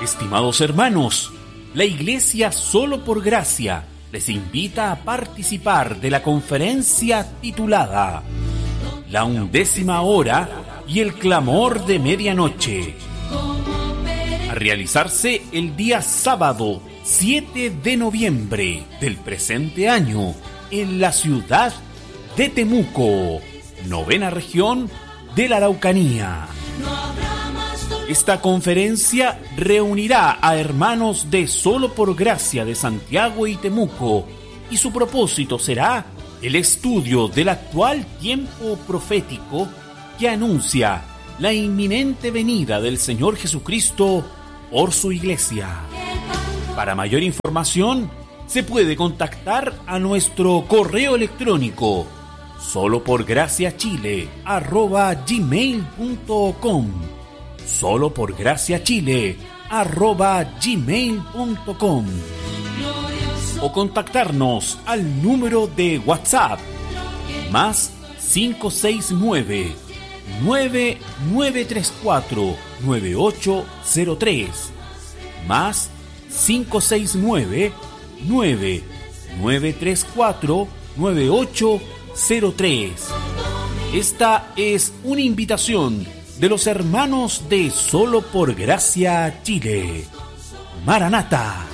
Estimados hermanos, la Iglesia Solo por Gracia les invita a participar de la conferencia titulada La 11ª hora y el clamor de medianoche, a realizarse el día sábado 7 de noviembre del presente año en la ciudad de Temuco, 9ª región de la Araucanía. Esta conferencia reunirá a hermanos de Solo por Gracia de Santiago y Temuco, y su propósito será el estudio del actual tiempo profético que anuncia la inminente venida del Señor Jesucristo por su Iglesia. Para mayor información, se puede contactar a nuestro correo electrónico soloporgraciachile@gmail.com, soloporgraciachile@gmail.com, o contactarnos al número de WhatsApp más 569 9934 9803 más 569 9934 9803. Esta es una invitación de los hermanos de Solo por Gracia Chile. Maranata.